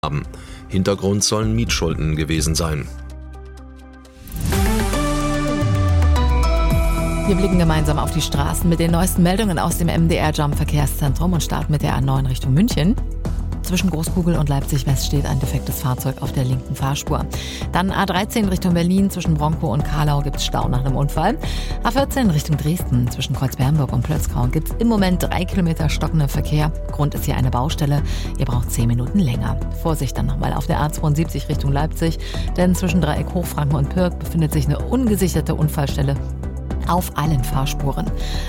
haben. Hintergrund sollen Mietschulden gewesen sein. Wir blicken gemeinsam auf die Straßen mit den neuesten Meldungen aus dem MDR-Jump-Verkehrszentrum und starten mit der A9 Richtung München. Zwischen Großkugel und Leipzig-West steht ein defektes Fahrzeug auf der linken Fahrspur. Dann A13 Richtung Berlin, zwischen Bronkow und Karlau gibt es Stau nach einem Unfall. A14 Richtung Dresden, zwischen Kreuzbernburg und Plötzkau gibt es im Moment 3 Kilometer stockenden Verkehr. Grund ist hier eine Baustelle. Ihr braucht 10 Minuten länger. Vorsicht dann nochmal auf der A72 Richtung Leipzig, denn zwischen Dreieck Hochfranken und Pirk befindet sich eine ungesicherte Unfallstelle auf allen Fahrspuren.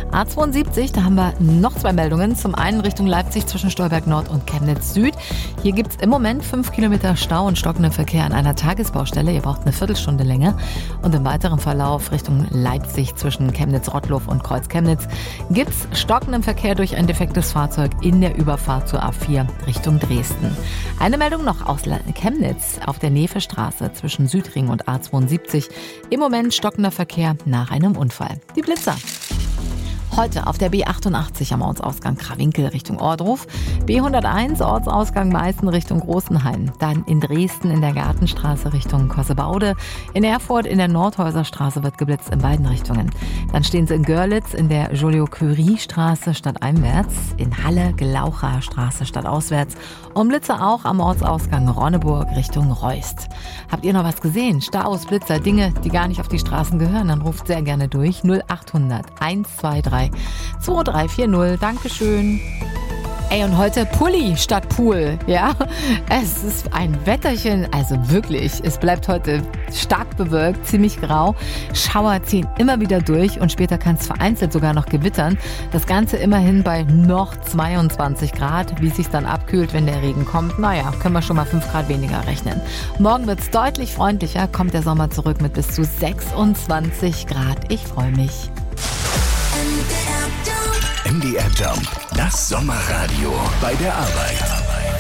A72, da haben wir noch 2 Meldungen. Zum einen Richtung Leipzig zwischen Stolberg Nord und Chemnitz Süd. Hier gibt es im Moment 5 Kilometer Stau und stockenden Verkehr an einer Tagesbaustelle. Ihr braucht eine Viertelstunde länger. Und im weiteren Verlauf Richtung Leipzig zwischen Chemnitz-Rottloff und Kreuz-Chemnitz gibt es stockenden Verkehr durch ein defektes Fahrzeug in der Überfahrt zur A4 Richtung Dresden. Eine Meldung noch aus Chemnitz auf der Nevestraße zwischen Südring und A72. Im Moment stockender Verkehr nach einem Unfall. Die Blitzer. Heute auf der B88 am Ortsausgang Krawinkel Richtung Ohrdruf, B101 Ortsausgang Meißen Richtung Großenhain, dann in Dresden in der Gartenstraße Richtung Kossebaude, in Erfurt in der Nordhäuserstraße wird geblitzt in beiden Richtungen. Dann stehen sie in Görlitz in der Joliot-Curie-Straße stadteinwärts, in Halle Glaucher Straße stadtauswärts und Blitzer auch am Ortsausgang Ronneburg Richtung Reust. Habt ihr noch was gesehen? Staus, Blitzer, Dinge, die gar nicht auf die Straßen gehören? Dann ruft sehr gerne durch 0800 123 2340. Dankeschön. Ey, und heute Pulli statt Pool, ja? Es ist ein Wetterchen, also wirklich, es bleibt heute stark bewölkt, ziemlich grau. Schauer ziehen immer wieder durch und später kann es vereinzelt sogar noch gewittern. Das Ganze immerhin bei noch 22 Grad. Wie es sich dann abkühlt, wenn der Regen kommt, naja, können wir schon mal 5 Grad weniger rechnen. Morgen wird es deutlich freundlicher, kommt der Sommer zurück mit bis zu 26 Grad. Ich freue mich. MDR Jump, das Sommerradio bei der Arbeit.